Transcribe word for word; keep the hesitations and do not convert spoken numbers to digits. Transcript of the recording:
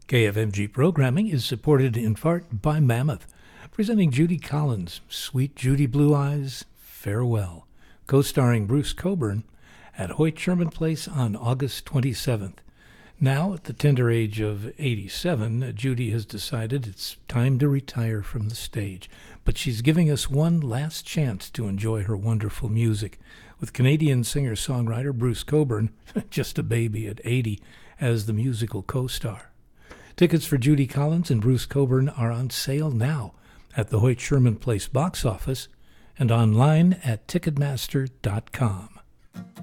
K F M G programming is supported in part by Mammoth, presenting Judy Collins' Sweet Judy Blue Eyes, Farewell, co-starring Bruce Cockburn at Hoyt Sherman Place on August twenty-seventh. Now, at the tender age of eighty-seven, Judy has decided it's time to retire from the stage, but she's giving us one last chance to enjoy her wonderful music, with Canadian singer-songwriter Bruce Cockburn, just a baby at eighty, as the musical co-star. Tickets for Judy Collins and Bruce Cockburn are on sale now at the Hoyt Sherman Place box office and online at ticketmaster dot com.